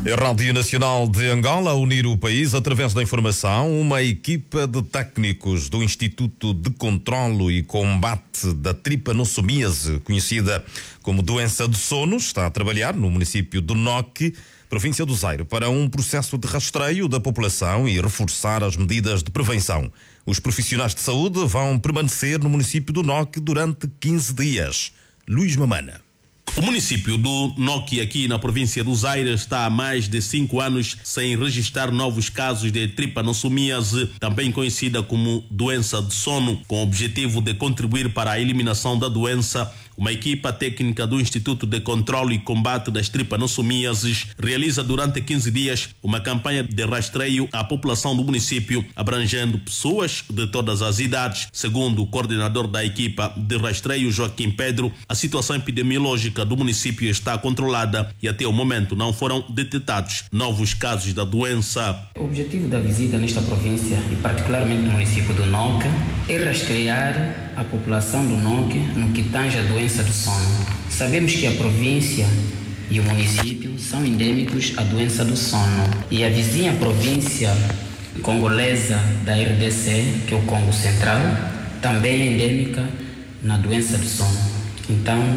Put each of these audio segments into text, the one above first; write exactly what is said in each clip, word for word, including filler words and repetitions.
A Rádio Nacional de Angola a unir o país através da informação. Uma equipa de técnicos do Instituto de Controlo e Combate da Trypanossomiase, conhecida como doença do sono, está a trabalhar no município de Noque, província do Zaire, para um processo de rastreio da população e reforçar as medidas de prevenção. Os profissionais de saúde vão permanecer no município do Noque durante quinze dias. Luís Mamana. O município do Noque, aqui na província do Zaire, está há mais de cinco anos sem registrar novos casos de trypanossomiase, também conhecida como doença de sono. Com o objetivo de contribuir para a eliminação da doença, uma equipa técnica do Instituto de Controlo e Combate das Trypanossomiases realiza durante quinze dias uma campanha de rastreio à população do município, abrangendo pessoas de todas as idades. Segundo o coordenador da equipa de rastreio, Joaquim Pedro, a situação epidemiológica do município está controlada e até o momento não foram detectados novos casos da doença. O objetivo da visita nesta província, e particularmente no município do Noque, é rastrear a população do Noque no que tange a doença do sono. Sabemos que a província e o município são endêmicos à doença do sono, e a vizinha província congolesa da R D C, que é o Congo Central, também é endêmica na doença do sono. Então,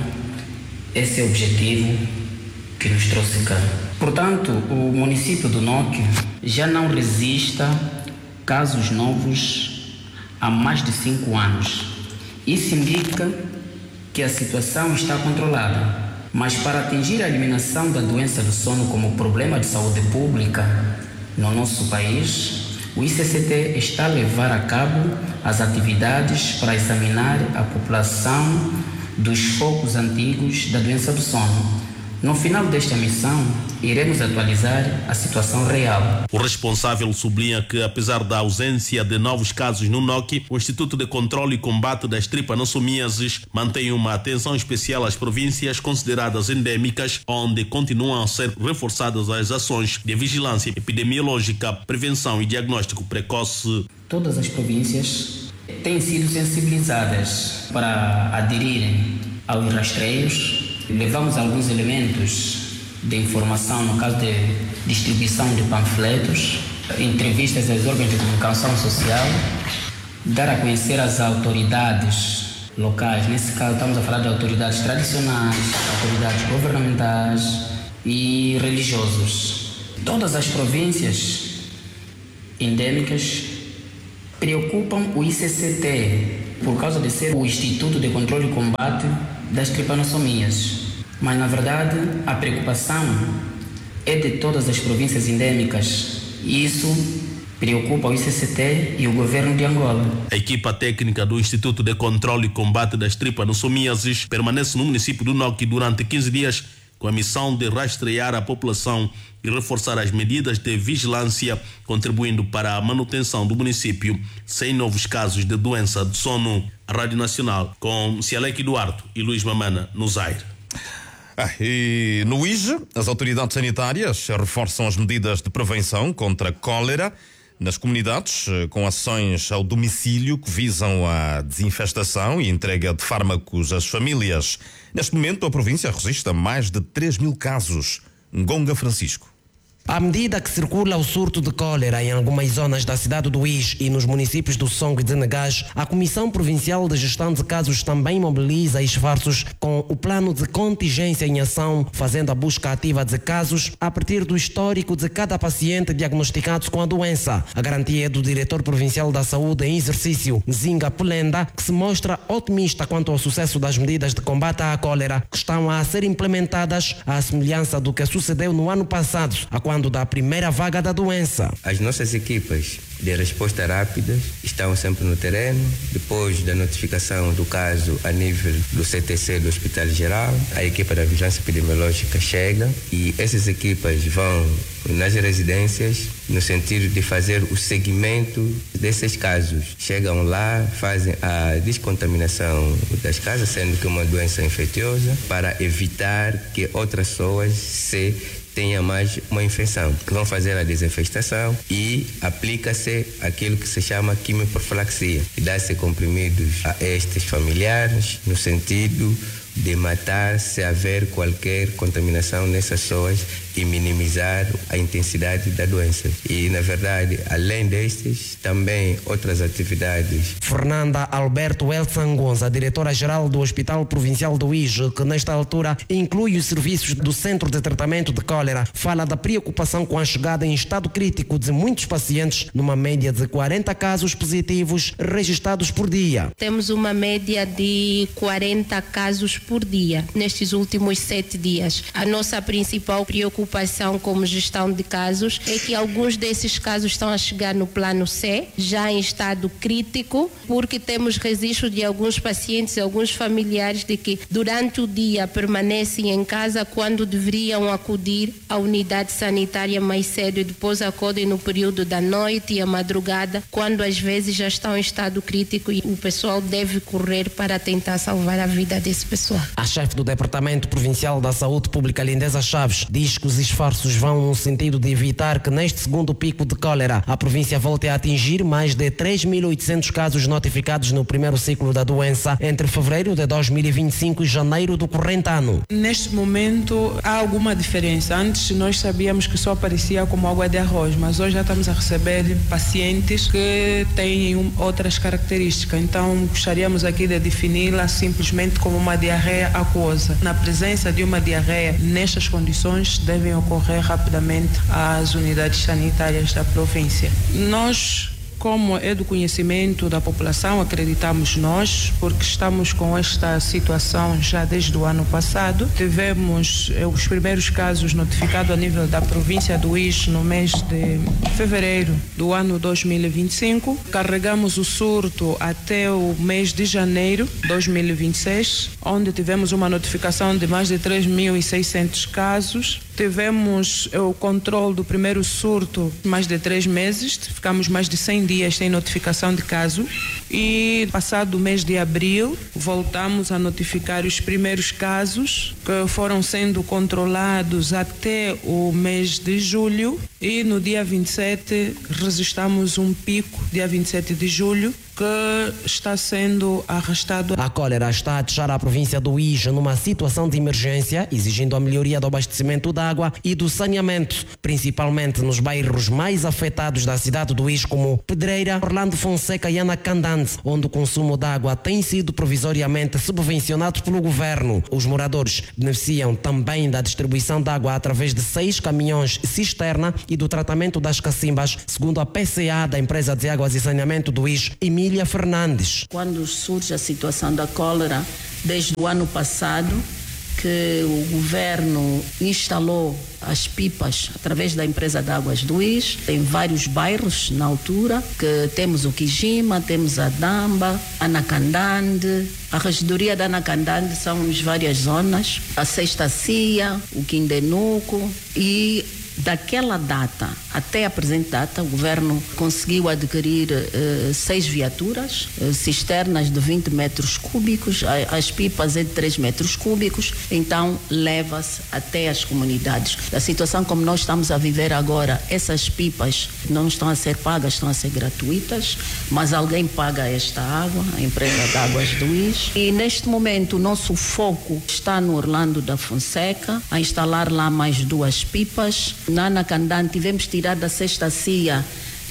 esse é o objetivo que nos trouxe cá. Portanto, o município do Noque já não resista casos novos há mais de cinco anos. Isso indica que a situação está controlada. Mas para atingir a eliminação da doença do sono como problema de saúde pública no nosso país, o I C C T está a levar a cabo as atividades para examinar a população dos focos antigos da doença do sono. No final desta missão, iremos atualizar a situação real. O responsável sublinha que, apesar da ausência de novos casos no Noque, o Instituto de Controlo e Combate das Trypanossomiases mantém uma atenção especial às províncias consideradas endêmicas, onde continuam a ser reforçadas as ações de vigilância epidemiológica, prevenção e diagnóstico precoce. Todas as províncias têm sido sensibilizadas para aderirem aos rastreios. Levamos alguns elementos de informação, no caso de distribuição de panfletos, entrevistas aos órgãos de comunicação social, dar a conhecer as autoridades locais. Nesse caso estamos a falar de autoridades tradicionais, autoridades governamentais e religiosos. Todas as províncias endêmicas preocupam o I C C T por causa de ser o Instituto de Controlo e Combate das Trypanossomiases. Mas, na verdade, a preocupação é de todas as províncias endêmicas. E isso preocupa o I C C T e o governo de Angola. A equipa técnica do Instituto de Controlo e Combate das Trypanossomiases permanece no município do Noque durante quinze dias com a missão de rastrear a população e reforçar as medidas de vigilância, contribuindo para a manutenção do município sem novos casos de doença do sono. A Rádio Nacional, com Cialec Duarte e Luís Mamana, no Zaire. Ah, e no I G E, as autoridades sanitárias reforçam as medidas de prevenção contra a cólera nas comunidades, com ações ao domicílio que visam a desinfestação e entrega de fármacos às famílias. Neste momento, a província registra mais de três mil casos. Ngonga Francisco. À medida que circula o surto de cólera em algumas zonas da cidade do I J e nos municípios do Songo e de Negás, a Comissão Provincial de Gestão de Casos também mobiliza esforços com o plano de contingência em ação, fazendo a busca ativa de casos a partir do histórico de cada paciente diagnosticado com a doença. A garantia é do Diretor Provincial da Saúde em Exercício, Zinga Pulenda, que se mostra otimista quanto ao sucesso das medidas de combate à cólera que estão a ser implementadas à semelhança do que sucedeu no ano passado, a quando da primeira vaga da doença. As nossas equipas de resposta rápida estão sempre no terreno. Depois da notificação do caso a nível do C T C do Hospital Geral, a equipa da Vigilância Epidemiológica chega e essas equipas vão nas residências no sentido de fazer o seguimento desses casos. Chegam lá, fazem a descontaminação das casas, sendo que é uma doença infecciosa, para evitar que outras pessoas se tenha mais uma infecção, que vão fazer a desinfestação e aplica-se aquilo que se chama quimioprofilaxia, e dá-se comprimidos a estes familiares no sentido de matar se haver qualquer contaminação nessas pessoas e minimizar a intensidade da doença. E, na verdade, além destes, também outras atividades. Fernanda Alberto Elsangonza, diretora-geral do Hospital Provincial do Uíge, que nesta altura inclui os serviços do Centro de Tratamento de Cólera, fala da preocupação com a chegada em estado crítico de muitos pacientes, numa média de quarenta casos positivos registrados por dia. Temos uma média de quarenta casos por dia nestes últimos sete dias. A nossa principal preocupação como gestão de casos é que alguns desses casos estão a chegar no plano C, já em estado crítico, porque temos registro de alguns pacientes e alguns familiares de que durante o dia permanecem em casa quando deveriam acudir à unidade sanitária mais cedo e depois acodem no período da noite e a madrugada, quando às vezes já estão em estado crítico e o pessoal deve correr para tentar salvar a vida desse pessoal. A chefe do Departamento Provincial da Saúde Pública, Lindeza Chaves, diz que os esforços vão no sentido de evitar que neste segundo pico de cólera a província volte a atingir mais de três mil e oitocentos casos notificados no primeiro ciclo da doença entre fevereiro de dois mil e vinte e cinco e janeiro do corrente ano. Neste momento há alguma diferença. Antes nós sabíamos que só aparecia como água de arroz, mas hoje já estamos a receber pacientes que têm um, outras características. Então gostaríamos aqui de defini-la simplesmente como uma diarreia aquosa. Na presença de uma diarreia nestas condições devem ocorrer rapidamente às unidades sanitárias da província. Nós, como é do conhecimento da população, acreditamos nós, porque estamos com esta situação já desde o ano passado. Tivemos eh, os primeiros casos notificados a nível da província do Uíge no mês de fevereiro do ano dois mil e vinte e cinco. Carregamos o surto até o mês de janeiro de dois mil e vinte e seis, onde tivemos uma notificação de mais de três mil e seiscentos casos. Tivemos o controle do primeiro surto mais de três meses, ficamos mais de cem dias sem notificação de caso e passado o mês de abril voltamos a notificar os primeiros casos que foram sendo controlados até o mês de julho e no dia vinte e sete registramos um pico, dia vinte e sete de julho, que está sendo arrastado. A cólera está a deixar a província do Uíge numa situação de emergência, exigindo a melhoria do abastecimento da água e do saneamento, principalmente nos bairros mais afetados da cidade do Uíge, como Pedreira, Orlando Fonseca e Anacandante, onde o consumo de água tem sido provisoriamente subvencionado pelo governo. Os moradores beneficiam também da distribuição de água através de seis caminhões cisterna e do tratamento das cacimbas, segundo a P C A da Empresa de Águas e Saneamento do Uíge, Emília Fernandes. Quando surge a situação da cólera, desde o ano passado, que o governo instalou as pipas através da Empresa de Águas do Uíge, em vários bairros na altura, que temos o Quijima, temos a Damba, Anacandande, a regedoria da Anacandande são as várias zonas, a Sexta Cia, o Quindenuco e daquela data até a presente data, o governo conseguiu adquirir uh, seis viaturas, uh, cisternas de vinte metros cúbicos, a, as pipas é de três metros cúbicos, então leva-se até as comunidades. A situação como nós estamos a viver agora, essas pipas não estão a ser pagas, estão a ser gratuitas, mas alguém paga esta água, a Empresa de Águas do Uíge. E neste momento o nosso foco está no Orlando da Fonseca, a instalar lá mais duas pipas. Na Anacandã tivemos tirado da Sexta Cia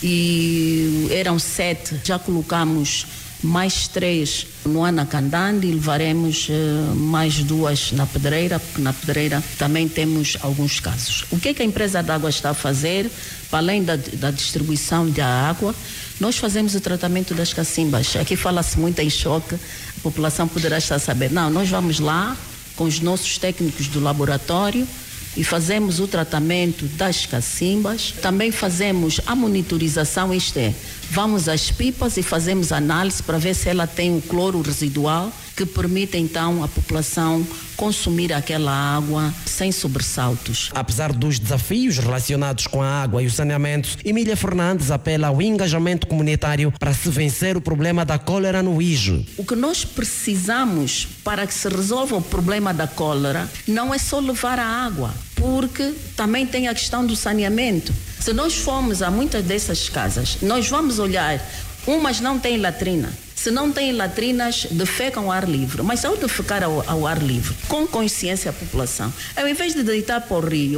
e eram sete, já colocamos mais três no Anacandã e levaremos uh, mais duas na Pedreira, porque na Pedreira também temos alguns casos. O que é que a Empresa de Água está a fazer? Para além da, da distribuição da água, nós fazemos o tratamento das cacimbas. Aqui fala-se muito em choque, a população poderá estar a saber. Não, nós vamos lá com os nossos técnicos do laboratório e fazemos o tratamento das cacimbas. Também fazemos a monitorização, isto é, vamos às pipas e fazemos análise para ver se ela tem o cloro residual que permite então a população consumir aquela água sem sobressaltos. Apesar dos desafios relacionados com a água e o saneamento, Emília Fernandes apela ao engajamento comunitário para se vencer o problema da cólera no Uíge. O que nós precisamos para que se resolva o problema da cólera não é só levar a água, porque também tem a questão do saneamento. Se nós formos a muitas dessas casas, nós vamos olhar, umas não têm latrina. Se não têm latrinas, defecam ao ar livre. Mas ao defecar ao, ao ar livre, com consciência a população, ao invés de deitar para o rio,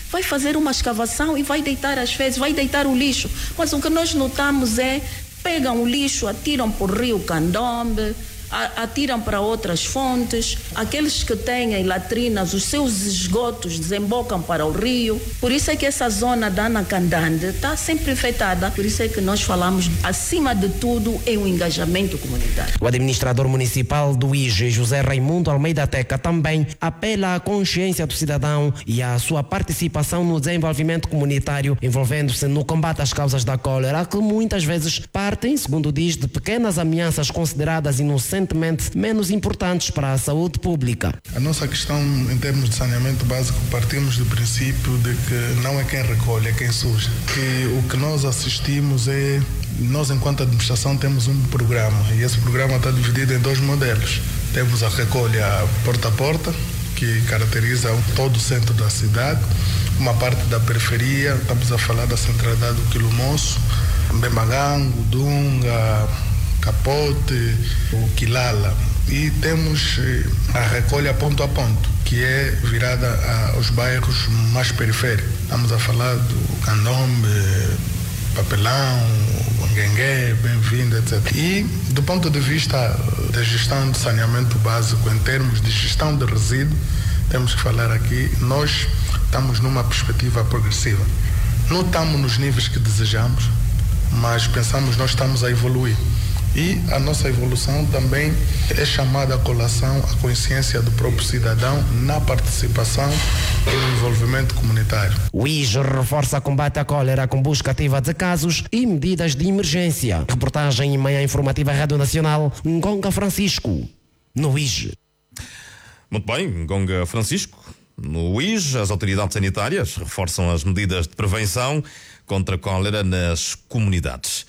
vai fazer uma escavação e vai deitar as fezes, vai deitar o lixo. Mas o que nós notamos é, pegam o lixo, atiram para o rio Candombe, atiram para outras fontes. Aqueles que têm latrinas, os seus esgotos desembocam para o rio. Por isso é que essa zona da Anacandande está sempre infectada. Por isso é que nós falamos, acima de tudo, em um engajamento comunitário. O administrador municipal do I G E, José Raimundo Almeida Teca, também apela à consciência do cidadão e à sua participação no desenvolvimento comunitário, envolvendo-se no combate às causas da cólera, que muitas vezes partem, segundo diz, de pequenas ameaças consideradas inocentes, menos importantes para a saúde pública. A nossa questão em termos de saneamento básico, partimos do princípio de que não é quem recolhe, é quem suja. Que o que nós assistimos é, nós enquanto administração temos um programa e esse programa está dividido em dois modelos. Temos a recolha porta a porta, que caracteriza todo o centro da cidade, uma parte da periferia, estamos a falar da centralidade do Quilomoço, Mbembagango, Dunga, Capote, o Quilala, e temos a recolha ponto a ponto, que é virada aos bairros mais periféricos. Estamos a falar do Candombe, Papelão, Nhengué, Bem-vindo, etcétera. E do ponto de vista da gestão de saneamento básico, em termos de gestão de resíduos, temos que falar aqui, nós estamos numa perspectiva progressiva. Não estamos nos níveis que desejamos, mas pensamos nós estamos a evoluir. E a nossa evolução também é chamada a colação à consciência do próprio cidadão na participação e no envolvimento comunitário. O I G E reforça combate à cólera com busca ativa de casos e medidas de emergência. Reportagem em Manhã Informativa Rádio Nacional, Ngonga Francisco, no I G E. Muito bem, Ngonga Francisco. No I G E, as autoridades sanitárias reforçam as medidas de prevenção contra a cólera nas comunidades.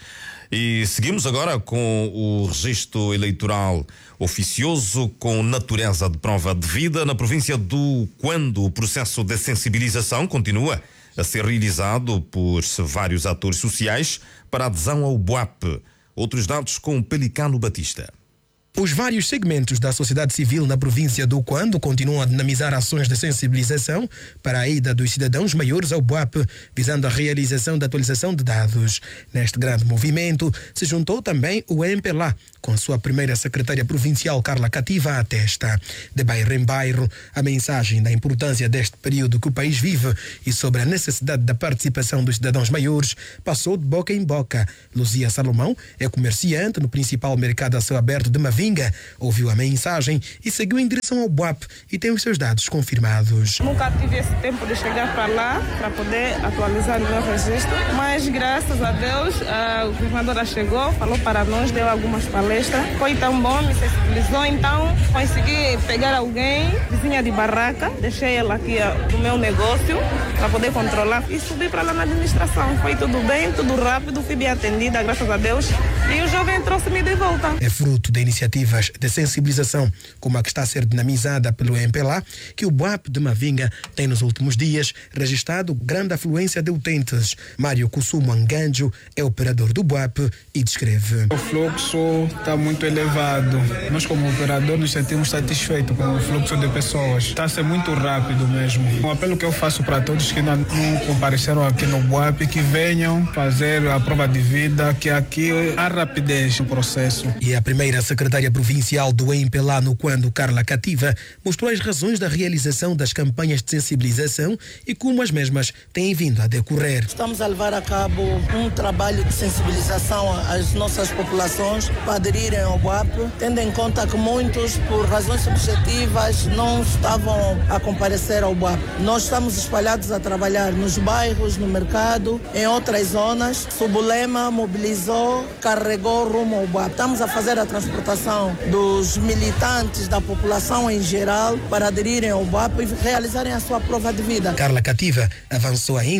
E seguimos agora com o registro eleitoral oficioso com natureza de prova de vida na província do Quando. O processo de sensibilização continua a ser realizado por vários atores sociais para a adesão ao B O A P. Outros dados com Pelicano Batista. Os vários segmentos da sociedade civil na província do Quando continuam a dinamizar ações de sensibilização para a ida dos cidadãos maiores ao B O A P, visando a realização da atualização de dados. Neste grande movimento se juntou também o M P L A, com sua primeira secretária provincial, Carla Cativa, à testa. De bairro em bairro, a mensagem da importância deste período que o país vive e sobre a necessidade da participação dos cidadãos maiores passou de boca em boca. Luzia Salomão é comerciante no principal mercado a céu aberto de Mavinga. Ouviu a mensagem e seguiu em direção ao B O A P e tem os seus dados confirmados. Nunca tive esse tempo de chegar para lá para poder atualizar o meu registro, mas graças a Deus a governadora chegou, falou para nós, deu algumas palestras, foi tão bom, me sensibilizou, então consegui pegar alguém, vizinha de barraca, deixei ela aqui do meu negócio para poder controlar e subi para lá na administração. Foi tudo bem, tudo rápido, fui bem atendida, graças a Deus, e o jovem trouxe-me de volta. É fruto da iniciativa de sensibilização, como a que está a ser dinamizada pelo M P L A, que o B O A P de Mavinga tem nos últimos dias registrado grande afluência de utentes. Mário Kusumo Anganjo é operador do B O A P e descreve. O fluxo está muito elevado. Nós, como operador, nos sentimos satisfeitos com o fluxo de pessoas. Está a ser muito rápido mesmo. Um apelo que eu faço para todos que não, não compareceram aqui no B O A P, que venham fazer a prova de vida, que aqui há rapidez no processo. E a primeira secretária provincial do M P L A no Quando, Carla Cativa, mostrou as razões da realização das campanhas de sensibilização e como as mesmas têm vindo a decorrer. Estamos a levar a cabo um trabalho de sensibilização às nossas populações para aderirem ao B O A P, tendo em conta que muitos, por razões subjetivas, não estavam a comparecer ao B O A P. Nós estamos espalhados a trabalhar nos bairros, no mercado, em outras zonas. Subulema mobilizou, carregou rumo ao B O A P. Estamos a fazer a transportação dos militantes, da população em geral, para aderirem ao B O A P e realizarem a sua prova de vida. Carla Cativa avançou ainda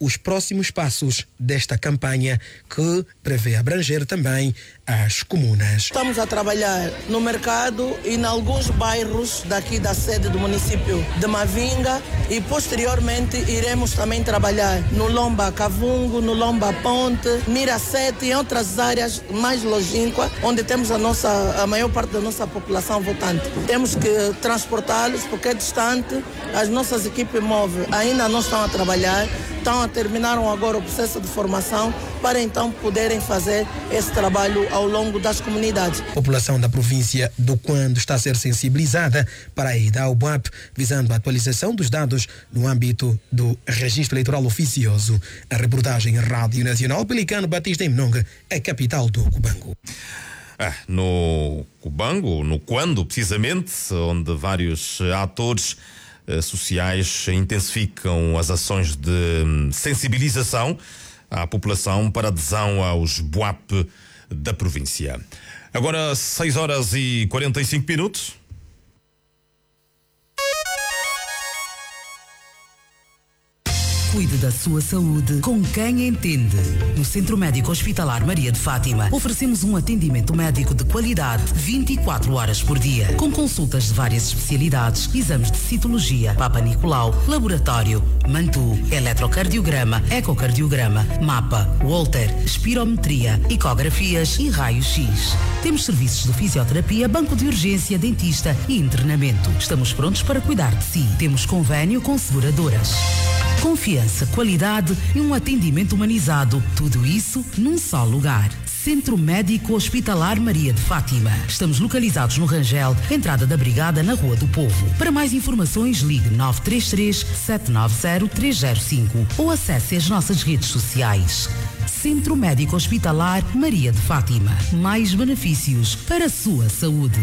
os próximos passos desta campanha que prevê abranger também as comunas. Estamos a trabalhar no mercado e em alguns bairros daqui da sede do município de Mavinga e posteriormente iremos também trabalhar no Lomba Cavungo, no Lomba Ponte, Miracete e outras áreas mais longínquas onde temos a, nossa, a maior parte da nossa população votante. Temos que transportá-los porque é distante, as nossas equipes móveis ainda não estão a trabalhar, estão a terminaram agora o processo de formação para então poderem fazer esse trabalho ao longo das comunidades. A população da província do Quando está a ser sensibilizada para a ida ao B U A P, visando a atualização dos dados no âmbito do registro eleitoral oficioso. A reportagem Rádio Nacional Pelicano Batista em Mnongue, a capital do Cubango. Ah, no Cubango, no Quando, precisamente, onde vários atores eh, sociais intensificam as ações de sensibilização à população para adesão aos B U A P da província. Agora, seis horas e quarenta e cinco minutos. Cuide da sua saúde com quem entende. No Centro Médico Hospitalar Maria de Fátima, oferecemos um atendimento médico de qualidade vinte e quatro horas por dia, com consultas de várias especialidades, exames de citologia, Papa Nicolau, laboratório, Mantu, eletrocardiograma, ecocardiograma, mapa, Holter, espirometria, ecografias e raio-x. Temos serviços de fisioterapia, banco de urgência, dentista e internamento. Estamos prontos para cuidar de si. Temos convênio com seguradoras. Confiança, qualidade e um atendimento humanizado. Tudo isso num só lugar. Centro Médico Hospitalar Maria de Fátima. Estamos localizados no Rangel, entrada da Brigada, na Rua do Povo. Para mais informações, ligue nove três três, sete nove zero, três zero cinco ou acesse as nossas redes sociais. Centro Médico Hospitalar Maria de Fátima. Mais benefícios para a sua saúde.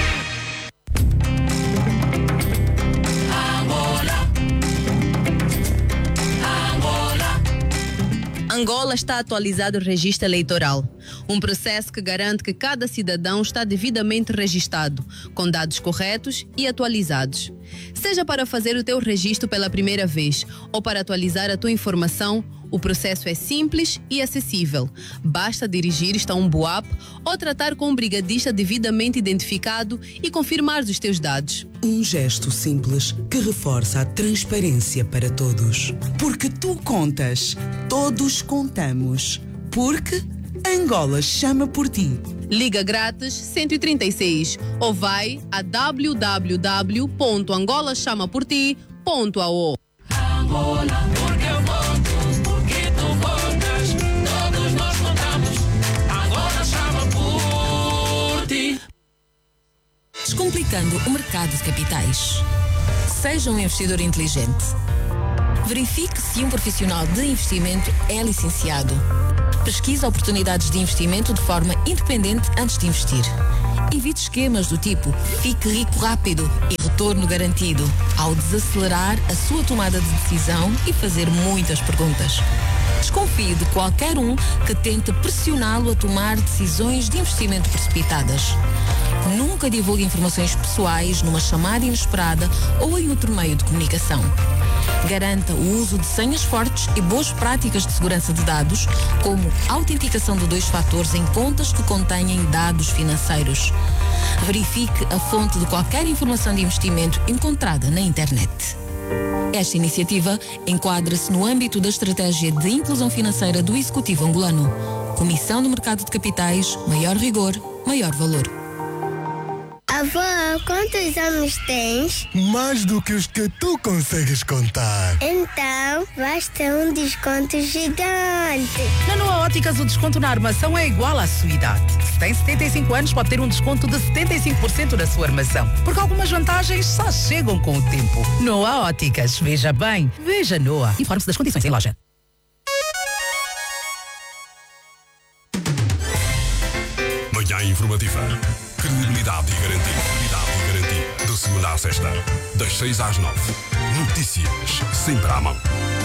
Angola está atualizado o registro eleitoral, um processo que garante que cada cidadão está devidamente registado, com dados corretos e atualizados. Seja para fazer o teu registro pela primeira vez ou para atualizar a tua informação, o processo é simples e acessível. Basta dirigir-te a um B U A P ou tratar com um brigadista devidamente identificado e confirmar os teus dados. Um gesto simples que reforça a transparência para todos. Porque tu contas, todos contamos. Porque Angola chama por ti. Liga grátis cento e trinta e seis ou vai a w w w ponto angola chama por ti ponto a o. Angola, porque eu conto, porque tu contas, todos nós contamos. Angola chama por ti. Descomplicando o mercado de capitais. Seja um investidor inteligente. Verifique se um profissional de investimento é licenciado. Pesquise oportunidades de investimento de forma independente antes de investir. Evite esquemas do tipo fique rico rápido e retorno garantido ao desacelerar a sua tomada de decisão e fazer muitas perguntas. Desconfie de qualquer um que tente pressioná-lo a tomar decisões de investimento precipitadas. Nunca divulgue informações pessoais numa chamada inesperada ou em outro meio de comunicação. Garanta o uso de senhas fortes e boas práticas de segurança de dados, como autenticação de dois fatores em contas que contenham dados financeiros. Verifique a fonte de qualquer informação de investimento encontrada na internet. Esta iniciativa enquadra-se no âmbito da Estratégia de Inclusão Financeira do Executivo Angolano. Comissão do Mercado de Capitais, maior rigor, maior valor. Avó, quantos anos tens? Mais do que os que tu consegues contar. Então, vais ter um desconto gigante. Na Noa Óticas, o desconto na armação é igual à sua idade. Se tem setenta e cinco anos, pode ter um desconto de setenta e cinco por cento na sua armação. Porque algumas vantagens só chegam com o tempo. Noa Óticas, veja bem, veja Noa. Informe-se das condições em loja. Manhã informativa. Credibilidade e garantia. Credibilidade e garantia. De segunda à sexta, das seis às nove. Notícias sempre à mão.